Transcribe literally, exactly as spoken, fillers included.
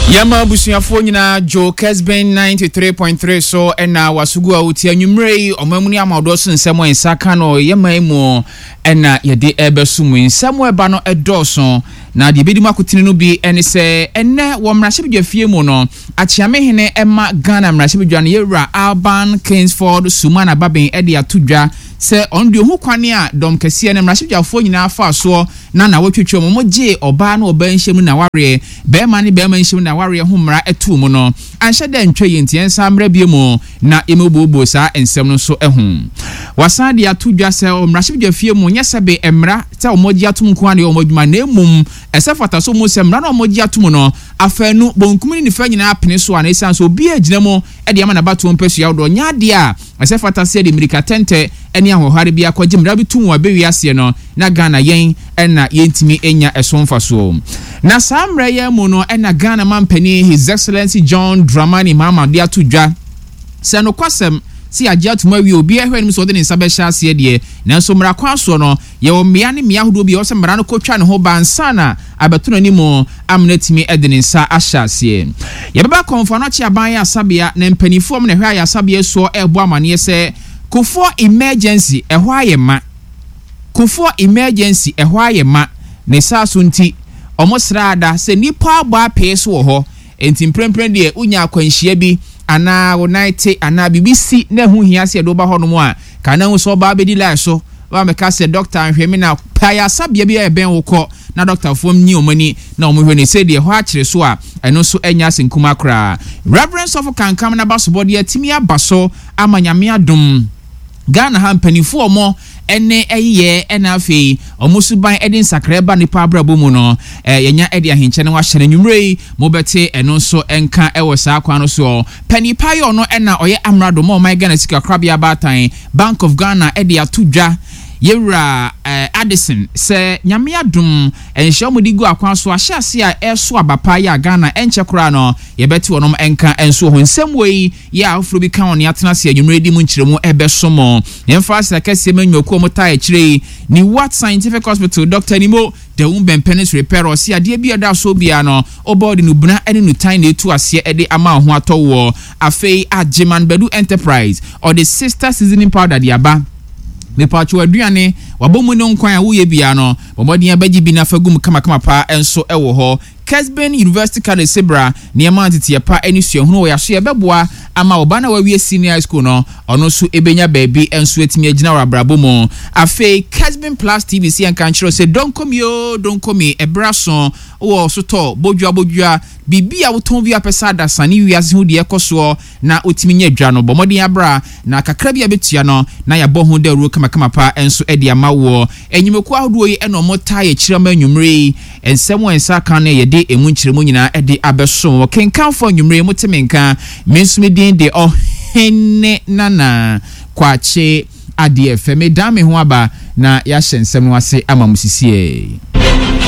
Yama busuafo nyina Joe Kesben ninety-three point three so ena wasugu a uti anwumrei omamuni amado so nsemo ensaka no yama emu ena yede ebesumu nsemo eba no edoso na de bedi makotini no bi ene se enne wo mrahye fie mu no achiamehene ema Ghana mrahye no yewra Alban Kingsford Sumana Babin ede atudwa se onde hu kwane a dom kese ne mrahye nyina afa so na na wotwetwe mo moje oba na oba nhyem na ware be ma ne be ma nhyem na ware ho mra etu mu no anhye da ntwe yenti ensa mra bie mu na emebobo sa ensem no so ehun wasan de atudwa se mrahye fie mu nyesebe emra se omoji atum nko ane omodwuma na emum esefata so mu se mra na omoji atum no afanu bonkum ni fa nyina apene so ana esan so obi agina mu e de ama na bato mpesu ya do nya de a esefata se de mirika tente eni ahohare bia kwaje mra bitum wa bewi ase no na Ghana yen ena yentimi enya esonfa so na samra ye mu no ena Ghana mampani His Excellency John Dramani Mahama de atudwa se no kwasem si agya tuma wi obi ehwe nim so de nsa be sha ase de na so mra kwa so no ye wo mia ne mia hodo bi o se mra no kotwa ne ho bansana abetuna ni mu amnetimi ede ne nsa ahya ase ye beba konfa no chi aban ya sabia na mpanifo m na hwa ya sabia so ebo amane se kufo emergency ehwa ayema kufo emergency ehwa ayema ne saso nti omosrada se nipa agba peso wo ho enti mprempren de unya akwanhia bi ana united ana B B C na hu hia se do ba ho no mu a kana hu so ba bedi la so wa meka se doctor ahwemi na pa ya sabia bi e ben wo ko na doctor fom nyi omani na omhwe ne se de ho akire so a eno so enya senkuma kra reverence of kankam na baso de atimi abaso amanyame adom Ghana ha mpanifo omo ene eye ena afei omusuban edin sakreba nipa abrabo mu no eh yenya edi ahenche ne wa hyene nwumrei mobete eno so enka ewo saa kwa no so panipa yo no ena oye amrado mo my Ghana sika krabia batan Bank of Ghana edi atudwa yewra eh, Addison se nyame adum enhye mo digu akwan so ahyase a eso abapa ya Ghana enche kura no yebeti wonom enka enso ho nsem wei ya afro bi kan on yatena se anwumre di mu nkyeremu ebesomo yemfa se kase manwako mo ta ekire ni What Scientific Hospital Doctor Nimo de umben penis repair o si ade bi ada so bia no obodi no buna ene no tan na etu ase ede ama ho atowo afei Ajeman Bedu Enterprise or the sister seasoning powder di aba me pacho aduane wabomu no nkwan a wo ye bia no bomodin abaji bi na fagum kama kama pa enso ewo ho Kesben University College Sibra niema antete pa eni suahunu ya so ye beboa ama oba na wawie senior high school no ono so ebenya baabi enso etimi agina rabrabo mu afei Kesben Plus T V C en kan chiro se don komio don komi ebraso wo so to bodua bodua bibia woton bia pesa da sani wiase hu de ekoso na otimi nya adwa no bomodin abra na kakra bia betua no na ya bo hu de ru kama kama pa enso edi amawo enyimeku ahodo yi eno mota ye kirama nwumre ensemo ensa kan na ye de emu nkyeremu nyina edi abeso kenkan fo nwumre mutemenka mensumedin de ohene nana kwache ade efeme dame ho aba na ya hyensem no ase ama musisie